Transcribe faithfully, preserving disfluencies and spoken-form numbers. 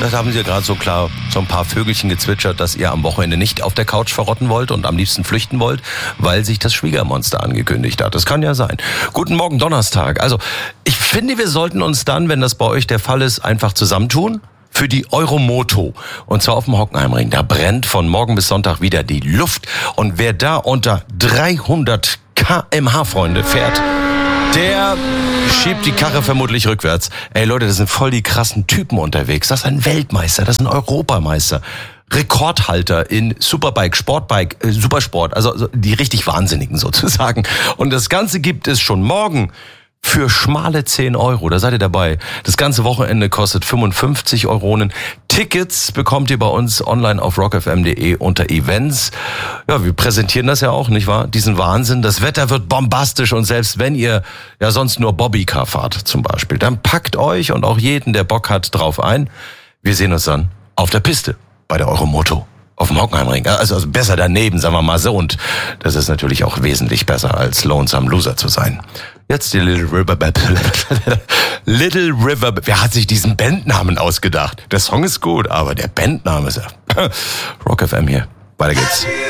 Vielleicht haben Sie ja gerade so klar so ein paar Vögelchen gezwitschert, dass ihr am Wochenende nicht auf der Couch verrotten wollt und am liebsten flüchten wollt, weil sich das Schwiegermonster angekündigt hat. Das kann ja sein. Guten Morgen, Donnerstag. Also, ich finde, wir sollten uns dann, wenn das bei euch der Fall ist, einfach zusammentun für die Euromoto. Und zwar auf dem Hockenheimring. Da brennt von morgen bis Sonntag wieder die Luft. Und wer da unter dreihundert Kilometer pro Stunde, Freunde, fährt, der schiebt die Karre vermutlich rückwärts. Ey Leute, das sind voll die krassen Typen unterwegs. Das ist ein Weltmeister, das ist ein Europameister. Rekordhalter in Superbike, Sportbike, äh, Supersport. Also die richtig Wahnsinnigen sozusagen. Und das Ganze gibt es schon morgen für schmale zehn Euro, da seid ihr dabei. Das ganze Wochenende kostet fünfundfünfzig Euronen. Tickets bekommt ihr bei uns online auf rock f m punkt d e unter Events. Ja, wir präsentieren das ja auch, nicht wahr? Diesen Wahnsinn. Das Wetter wird bombastisch und selbst wenn ihr ja sonst nur Bobbycar fahrt zum Beispiel, dann packt euch und auch jeden, der Bock hat, drauf ein. Wir sehen uns dann auf der Piste bei der Euromoto. Auf dem Hockenheimring. Also, also besser daneben, sagen wir mal so. Und das ist natürlich auch wesentlich besser, als Lonesome Loser zu sein. Jetzt die Little River... Little River... Wer hat sich diesen Bandnamen ausgedacht? Der Song ist gut, aber der Bandname ist ja... Rock F M hier. Weiter geht's.